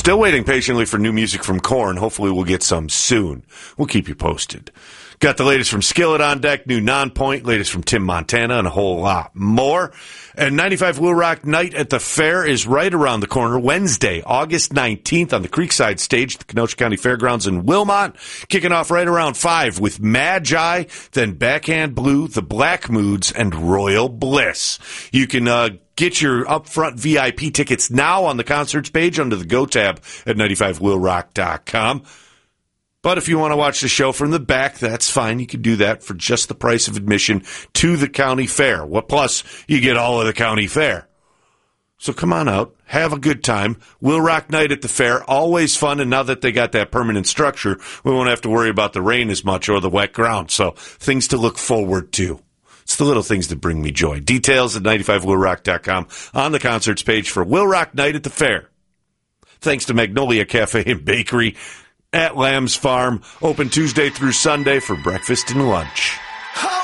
Still waiting patiently for new music from Korn. Hopefully we'll get some soon. We'll keep you posted. Got the latest from Skillet on deck, new Non-Point, latest from Tim Montana, and a whole lot more. And 95 Will Rock Night at the Fair is right around the corner, Wednesday, August 19th on the Creekside stage, the Kenosha County Fairgrounds in Wilmot, kicking off right around 5 with Magi, then Backhand Blue, the Black Moods, and Royal Bliss. You can get your upfront VIP tickets now on the concerts page under the Go tab at 95willrock.com. But if you want to watch the show from the back, that's fine. You can do that for just the price of admission to the county fair. Well, plus, you get all of the county fair. So come on out. Have a good time. Will Rock Night at the fair. Always fun. And now that they got that permanent structure, we won't have to worry about the rain as much or the wet ground. So things to look forward to. It's the little things that bring me joy. Details at 95willrock.com on the concerts page for Will Rock Night at the fair. Thanks to Magnolia Cafe and Bakery at Lamb's Farm, open Tuesday through Sunday for breakfast and lunch.